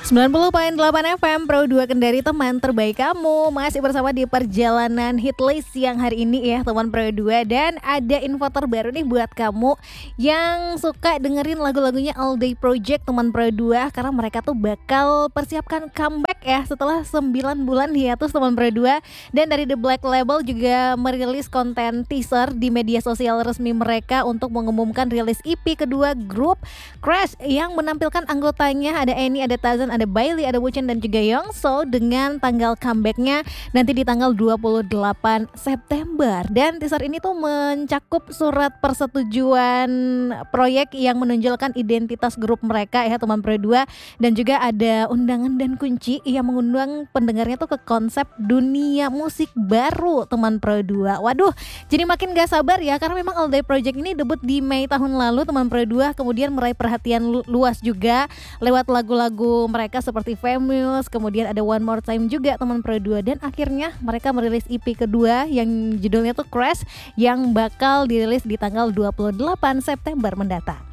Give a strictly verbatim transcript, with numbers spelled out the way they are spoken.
sembilan puluh koma delapan F M Pro dua Kendari, teman terbaik kamu. Masih bersama di perjalanan hitlist yang hari ini ya teman Pro dua. Dan ada info terbaru nih buat kamu yang suka dengerin lagu-lagunya All Day Project teman Pro dua. Karena mereka tuh bakal persiapkan comeback ya setelah sembilan bulan hiatus teman Pro dua. Dan dari The Black Label juga merilis konten teaser di media sosial resmi mereka untuk mengumumkan rilis E P kedua grup Crash yang menampilkan anggotanya ada Annie, ada Tazan, ada Bailey, ada Wuchen dan juga Youngso dengan tanggal comebacknya nanti di tanggal dua puluh delapan September. Dan teaser ini tuh mencakup surat persetujuan proyek yang menonjolkan identitas grup mereka ya teman Pro dua, dan juga ada undangan dan kunci yang mengundang pendengarnya tuh ke konsep dunia musik baru teman Pro dua. Waduh, jadi makin gak sabar ya karena memang All Day Project ini debut di Mei tahun lalu teman Pro dua, kemudian meraih perhatian lu- luas juga lewat lagu-lagu mereka seperti Famous, kemudian ada One More Time juga teman Pro dua, dan akhirnya mereka merilis E P kedua yang judulnya tuh Crash yang bakal dirilis di tanggal dua puluh delapan September mendatang.